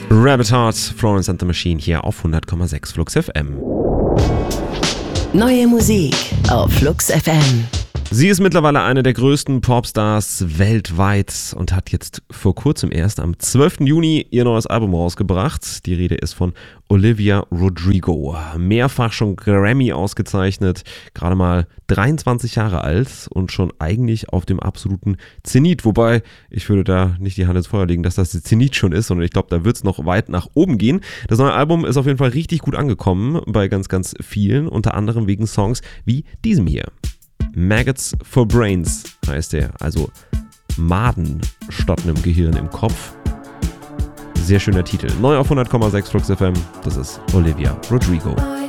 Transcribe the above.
Rabbit Heart, Florence and the Machine hier auf 100,6 Flux FM. Neue Musik auf Flux FM. Sie ist mittlerweile eine der größten Popstars weltweit und hat jetzt vor kurzem erst am 12. Juni ihr neues Album rausgebracht. Die Rede ist von Olivia Rodrigo. Mehrfach schon Grammy ausgezeichnet, gerade mal 23 Jahre alt und schon eigentlich auf dem absoluten Zenit. Wobei, ich würde da nicht die Hand ins Feuer legen, dass das der Zenit schon ist, sondern ich glaube, da wird es noch weit nach oben gehen. Das neue Album ist auf jeden Fall richtig gut angekommen bei ganz, ganz vielen, unter anderem wegen Songs wie diesem hier. Maggots for Brains heißt er, also Maden statt einem Gehirn im Kopf. Sehr schöner Titel. Neu auf 100,6 Flux FM, das ist Olivia Rodrigo.